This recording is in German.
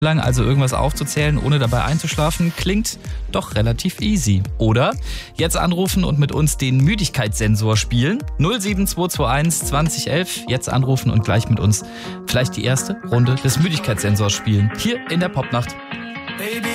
lang also irgendwas aufzuzählen, ohne dabei einzuschlafen, klingt doch relativ easy. Oder jetzt anrufen und mit uns den Müdigkeitssensor spielen. 07221 2011. Jetzt anrufen und gleich mit uns vielleicht die erste Runde des Müdigkeitssensors spielen. Hier in der Popnacht.